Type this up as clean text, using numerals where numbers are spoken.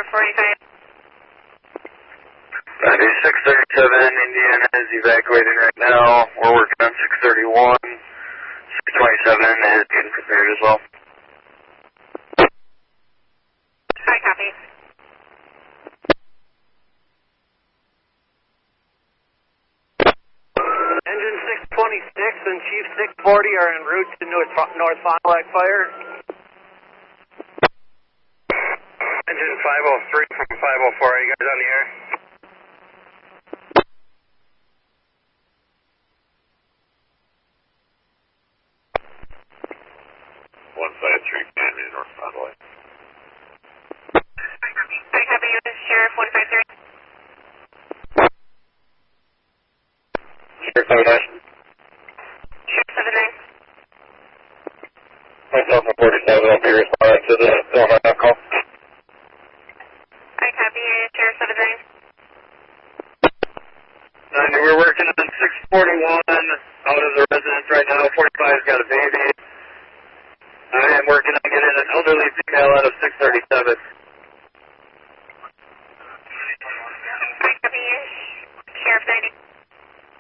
Sheriff 43. 637 Indiana is evacuating right now. We're working on 631. 627 is getting prepared as well. Hi, copy. Engine 626 and Chief 640 are en route to North Fond du Lac Fire. Engine 503 from 504, are you guys on the air? North Fond du Lac. Hi, copy. This is Sheriff 153. Sheriff 79. Sheriff 79. Myself and 47 will be responding to the Illinois call. Hi, copy. Sheriff 79. 90, we're working on 641 out of the residence right now. 45's got a baby. I am working on getting an elderly female out of 637.